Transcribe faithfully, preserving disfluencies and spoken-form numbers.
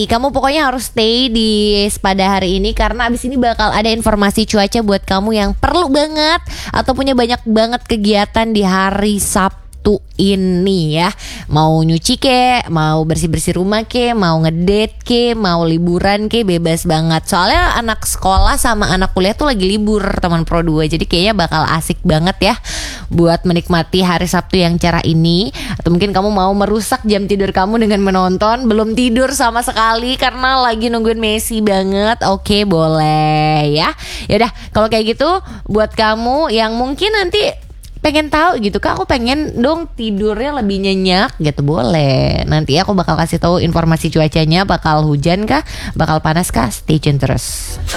nih, kamu pokoknya harus stay di pada hari ini karena abis ini bakal ada informasi cuaca buat kamu yang perlu banget atau punya banyak banget kegiatan di hari Sabtu ini ya. Mau nyuci ke, mau bersih-bersih rumah ke, mau ngedate ke, mau liburan ke, bebas banget. Soalnya anak sekolah sama anak kuliah tuh lagi libur teman Pro dua. Jadi kayaknya bakal asik banget ya buat menikmati hari Sabtu yang cerah ini. Atau mungkin kamu mau merusak jam tidur kamu dengan menonton, belum tidur sama sekali karena lagi nungguin Messi banget. Oke, boleh ya. Yaudah, kalau kayak gitu buat kamu yang mungkin nanti pengen tahu gitu, Kak, aku pengen dong tidurnya lebih nyenyak gitu, boleh. Nanti aku bakal kasih tahu informasi cuacanya, bakal hujan kah, bakal panas kah, stay tune terus.